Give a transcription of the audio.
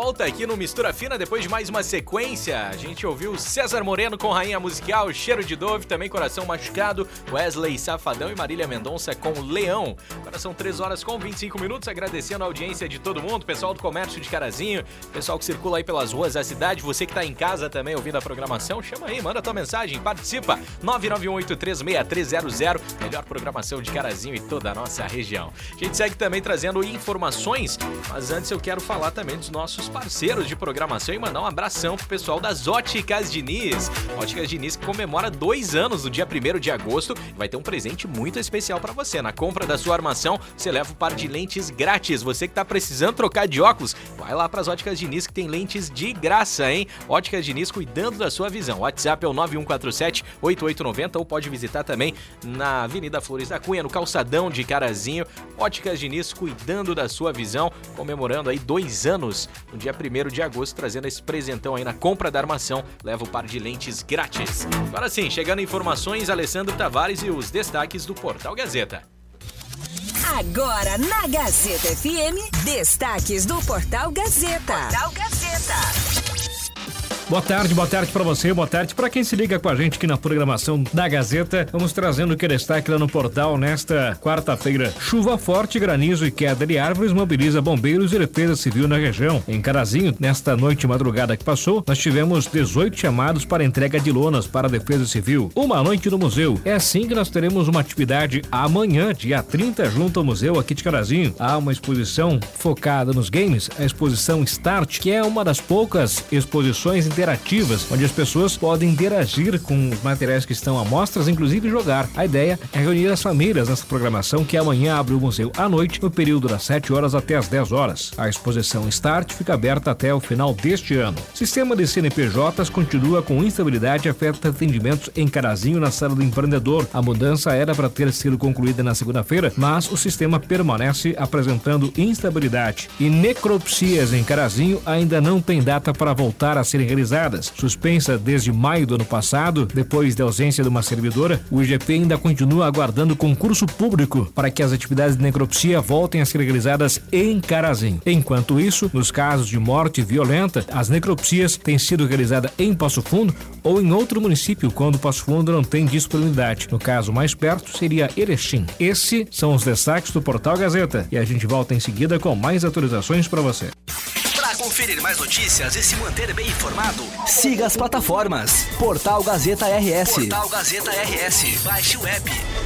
volta aqui no Mistura Fina depois de mais uma sequência. A gente ouviu César Moreno com Rainha Musical, Cheiro de Dove, também Coração Machucado, Wesley Safadão e Marília Mendonça com Leão. Agora são 3h25, agradecendo a audiência de todo mundo, pessoal do comércio de Carazinho, pessoal que circula aí pelas ruas da cidade, você que tá em casa também ouvindo a programação, chama aí, manda tua mensagem, participa, 991836300, melhor programação de Carazinho e toda a nossa região. A gente segue também trazendo informações, mas antes eu quero falar também dos nossos parceiros de programação e mandar um abração pro pessoal das Óticas Diniz. Óticas Diniz que comemora 2 anos no dia 1º de agosto e vai ter um presente muito especial para você. Na compra da sua armação, você leva o par de lentes grátis. Você que tá precisando trocar de óculos, vai lá pras Óticas Diniz que tem lentes de graça, hein? Óticas Diniz cuidando da sua visão. O WhatsApp é o 9147-8890 ou pode visitar também na Avenida Flores da Cunha, no calçadão de Carazinho. Óticas Diniz cuidando da sua visão, comemorando aí 2 anos no dia 1º de agosto, trazendo esse presentão aí na compra da armação, leva o par de lentes grátis. Agora sim, chegando informações, Alessandro Tavares e os destaques do Portal Gazeta. Agora na Gazeta FM, destaques do Portal Gazeta. Portal Gazeta. Boa tarde para você, boa tarde para quem se liga com a gente aqui na programação da Gazeta. Vamos trazendo o que destaque lá no portal nesta quarta-feira. Chuva forte, granizo e queda de árvores mobiliza bombeiros e defesa civil na região. Em Carazinho, nesta noite e madrugada que passou, nós tivemos 18 chamados para entrega de lonas para a defesa civil. Uma noite no museu. É assim que nós teremos uma atividade amanhã, dia 30, junto ao museu aqui de Carazinho. Há uma exposição focada nos games, a exposição Start, que é uma das poucas exposições interativas, onde as pessoas podem interagir com os materiais que estão à mostras, inclusive jogar. A ideia é reunir as famílias nessa programação que amanhã abre o museu à noite, no período das 7 horas até as 10 horas. A exposição Start fica aberta até o final deste ano. Sistema de CNPJs continua com instabilidade e afeta atendimentos em Carazinho na sala do empreendedor. A mudança era para ter sido concluída na segunda-feira, mas o sistema permanece apresentando instabilidade. E necropsias em Carazinho ainda não tem data para voltar a serem realizadas. Suspensa desde maio do ano passado, depois da ausência de uma servidora, o IGP ainda continua aguardando concurso público para que as atividades de necropsia voltem a ser realizadas em Carazinho. Enquanto isso, nos casos de morte violenta, as necropsias têm sido realizadas em Passo Fundo ou em outro município, quando Passo Fundo não tem disponibilidade. No caso mais perto seria Erechim. Esses são os destaques do Portal Gazeta e a gente volta em seguida com mais atualizações para você. Conferir mais notícias e se manter bem informado, siga as plataformas Portal Gazeta RS. Portal Gazeta RS. Baixe o app.